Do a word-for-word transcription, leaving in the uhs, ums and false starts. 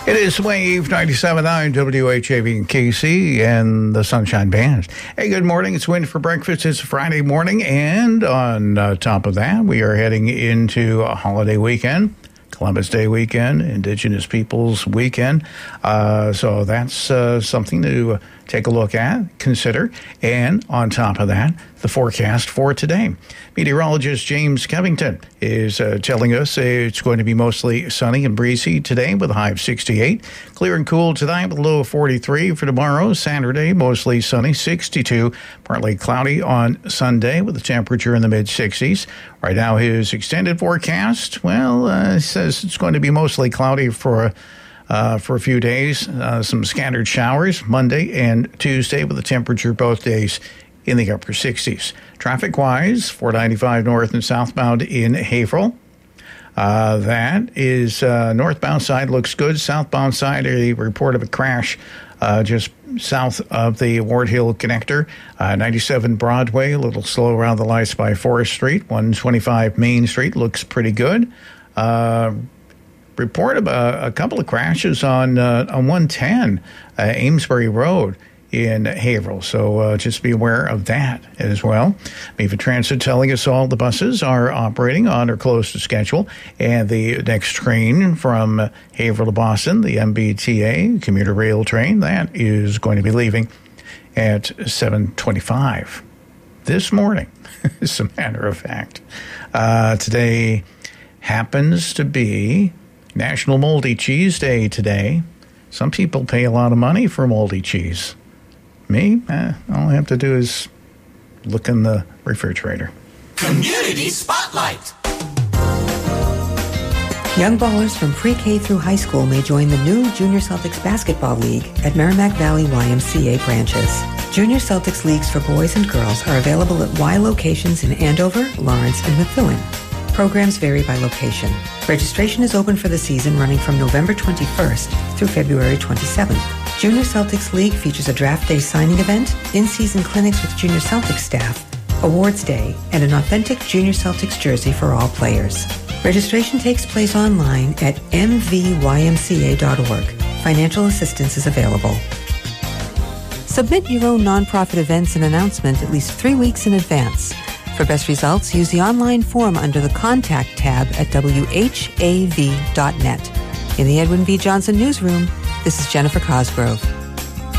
It is Wave ninety-seven point nine W H A V in K C and the Sunshine Band. Hey, good morning. It's Wind for Breakfast. It's Friday morning, and on uh, top of that, we are heading into a holiday weekend. Columbus Day weekend, Indigenous Peoples weekend. Uh, so that's uh, something to take a look at, consider. And on top of that, the forecast for today. Meteorologist James Covington is uh, telling us it's going to be mostly sunny and breezy today with a high of sixty-eight. Clear and cool tonight with a low of forty-three. For tomorrow, Saturday, mostly sunny, sixty-two. Partly cloudy on Sunday with a temperature in the mid-sixties. Right now, his extended forecast, well, uh, says it's going to be mostly cloudy for uh, for a few days. Uh, some scattered showers Monday and Tuesday with a temperature both days in the upper sixties. Traffic-wise, four ninety-five north and southbound in Haverhill. Uh, that is uh, northbound side looks good. Southbound side, a report of a crash uh, just south of the Ward Hill connector. Uh, ninety-seven Broadway, a little slow around the lights by Forest Street. one twenty-five Main Street looks pretty good. Uh, report of a, a couple of crashes on uh, on one ten uh, Amesbury Road in Haverhill, so uh, just be aware of that as well. Meva Transit telling us all the buses are operating on or close to schedule, and the next train from Haverhill to Boston, the M B T A commuter rail train, that is going to be leaving at seven twenty-five this morning, as a matter of fact. Uh, today happens to be National Moldy Cheese Day today. Some people pay a lot of money for moldy cheese. Me, eh, all I have to do is look in the refrigerator. Community Spotlight. Young ballers from pre-K through high school may join the new Junior Celtics Basketball League at Merrimack Valley Y M C A branches. Junior Celtics leagues for boys and girls are available at Y locations in Andover, Lawrence, and Methuen. Programs vary by location. Registration is open for the season running from November twenty-first through February twenty-seventh. Junior Celtics League features a draft day signing event, in-season clinics with Junior Celtics staff, awards day, and an authentic Junior Celtics jersey for all players. Registration takes place online at m v y m c a dot org. Financial assistance is available. Submit your own nonprofit events and announcement at least three weeks in advance. For best results, use the online form under the Contact tab at w h a v dot net. In the Edwin V. Johnson Newsroom, this is Jennifer Cosgrove.